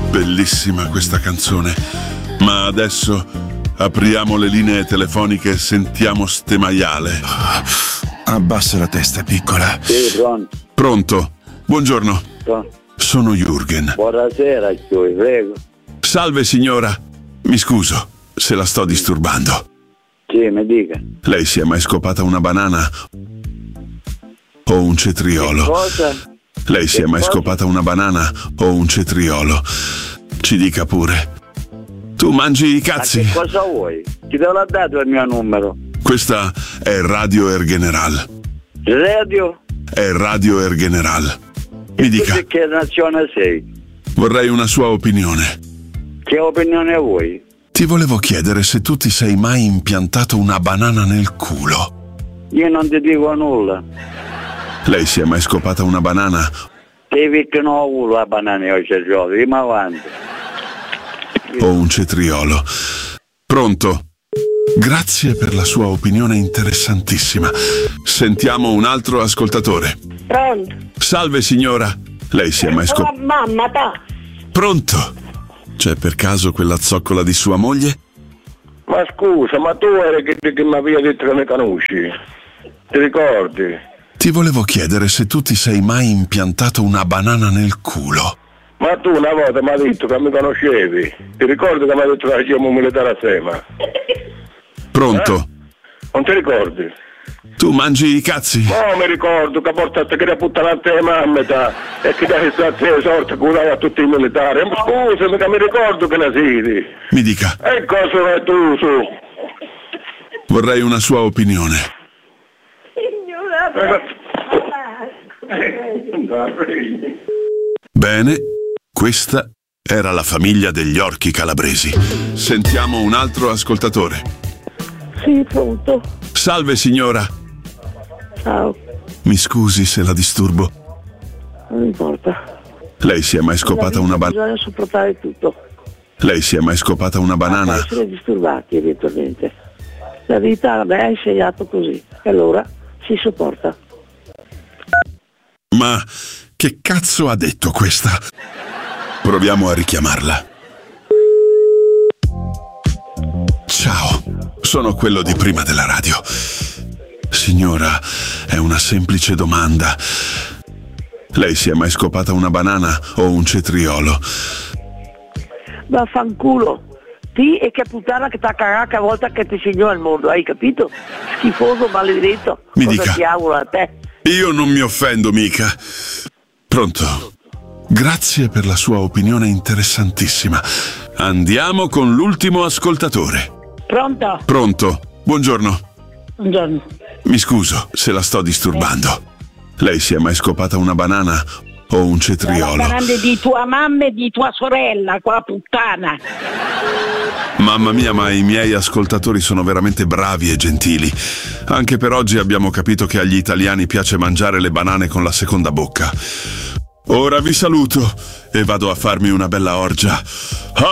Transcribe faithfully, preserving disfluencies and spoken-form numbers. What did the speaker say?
Bellissima questa canzone. Ma adesso apriamo le linee telefoniche e sentiamo ste maiale. Abbassa la testa, piccola. Sì, pronto. Pronto? Buongiorno. Pronto. Sono Jürgen. Buonasera, Chioi, prego. Salve signora. Mi scuso se la sto disturbando. Sì, mi dica. Lei si è mai scopata una banana o un cetriolo? Cosa? Lei si è mai scopata una banana o un cetriolo? Ci dica pure. Tu mangi i cazzi? Ma che cosa vuoi? Chi te l'ha dato il mio numero? Questa è Radio Ergeneral. Radio? È Radio Ergeneral. Mi dica. Tu di che nazione sei? Vorrei una sua opinione. Che opinione vuoi? Ti volevo chiedere se tu ti sei mai impiantato una banana nel culo. Io non ti dico nulla. Lei si è mai scopata una banana? Devi che non ho avuto la banana oggi al giorno, io mi avanti. O un cetriolo? Pronto? Grazie per la sua opinione interessantissima. Sentiamo un altro ascoltatore. Pronto? Salve signora. Lei si è mai scopata? Oh, mamma, ta. Pronto? C'è per caso quella zoccola di sua moglie? Ma scusa, ma tu eri che, che mi avevi detto che mi conosci? Ti ricordi? Ti volevo chiedere se tu ti sei mai impiantato una banana nel culo. Ma tu una volta mi hai detto che mi conoscevi. Ti ricordi che mi hai detto che facevamo militare assieme? Pronto? Eh? Non ti ricordi? Tu mangi i cazzi? No, mi ricordo che portato che era puttana a te mamma e che dai stati sorte curava a tutti i militari. Ma scusami che mi ricordo che ne siedi. Mi dica. E cosa vai tu su? Vorrei una sua opinione. Bene, questa era la famiglia degli orchi calabresi. Sentiamo un altro ascoltatore. Sì, pronto. Salve signora. Ciao. Mi scusi se la disturbo. Non importa. Lei si è mai scopata una banana? Bisogna sopportare tutto. Lei si è mai scopata una banana? Per essere disturbati eventualmente. La vita a me ha insegnato così. E allora si sopporta. Ma che cazzo ha detto questa? Proviamo a richiamarla. Ciao, sono quello di prima della radio. Signora, è una semplice domanda. Lei si è mai scopata una banana o un cetriolo? Vaffanculo. Ti e che puttana che t'accaraca a volta che ti segnò il mondo, hai capito? Schifoso, maledetto. Mi Cosa dica. ti auguro a te? Io non mi offendo mica. Pronto? Grazie per la sua opinione interessantissima. Andiamo con l'ultimo ascoltatore. Pronto? Pronto? Buongiorno. Buongiorno. Mi scuso se la sto disturbando. Lei si è mai scopata una banana o un cetriolo? La banana di tua mamma e di tua sorella, qua puttana. Mamma mia, ma i miei ascoltatori sono veramente bravi e gentili. Anche per oggi abbiamo capito che agli italiani piace mangiare le banane con la seconda bocca. Ora vi saluto e vado a farmi una bella orgia.